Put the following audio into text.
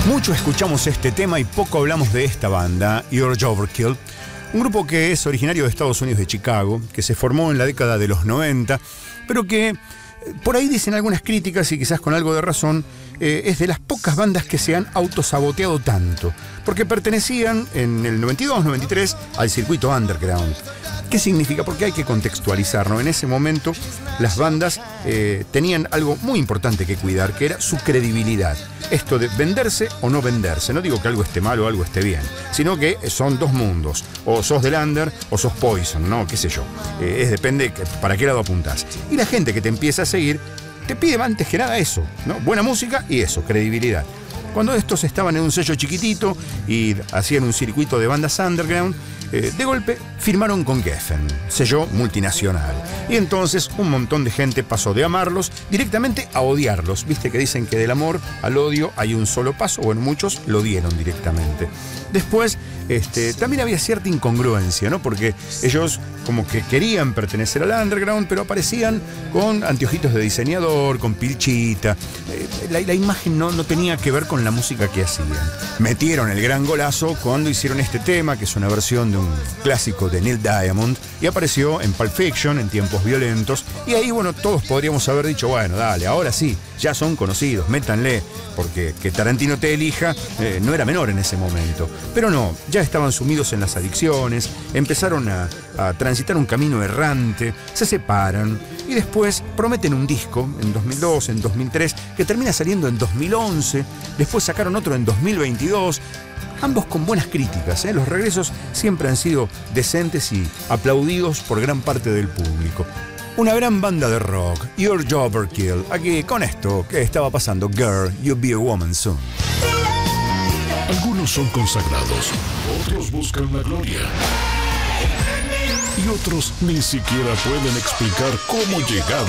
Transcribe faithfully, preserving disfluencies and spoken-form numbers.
Mucho escuchamos este tema y poco hablamos de esta banda, You're Overkill, un grupo que es originario de Estados Unidos, de Chicago, que se formó en la década de los noventa, pero que por ahí dicen algunas críticas, y quizás con algo de razón, eh, es de las pocas bandas que se han autosaboteado tanto, porque pertenecían en el noventa y dos noventa y tres al circuito underground. ¿Qué significa? Porque hay que contextualizarlo. En ese momento las bandas eh, tenían algo muy importante que cuidar, que era su credibilidad. Esto de venderse o no venderse. No digo que algo esté mal o algo esté bien, sino que son dos mundos. O sos del under o sos Poison, ¿no? Qué sé yo. Eh, es depende para qué lado apuntás. Y la gente que te empieza a seguir te pide antes que nada eso, ¿no? Buena música y eso, credibilidad. Cuando estos estaban en un sello chiquitito y hacían un circuito de bandas underground, eh, de golpe firmaron con Geffen, sello multinacional. Y entonces un montón de gente pasó de amarlos directamente a odiarlos. Viste que dicen que del amor al odio hay un solo paso. Bueno, muchos lo dieron directamente. Después, este, también había cierta incongruencia, ¿no? Porque ellos como que querían pertenecer al underground, pero aparecían con anteojitos de diseñador, con pilchita. Eh, la, la imagen no, no tenía que ver con la música que hacían. Metieron el gran golazo cuando hicieron este tema, que es una versión de un clásico de Neil Diamond, y apareció en Pulp Fiction, en Tiempos Violentos, y ahí, bueno, todos podríamos haber dicho, bueno, dale, ahora sí, ya son conocidos, métanle, porque que Tarantino te elija eh, no era menor en ese momento. Pero no, ya estaban sumidos en las adicciones, empezaron a, a transitar un camino errante, se separan, y después prometen un disco en dos mil dos, en dos mil tres, que termina saliendo en dos mil once, después sacaron otro en dos mil veintidós, ambos con buenas críticas, ¿eh? Los regresos siempre han sido decentes y aplaudidos por gran parte del público. Una gran banda de rock, You're Overkill, aquí con esto que estaba pasando, Girl, You'll Be a Woman Soon. Algunos son consagrados, otros buscan la gloria. Y otros ni siquiera pueden explicar cómo llegar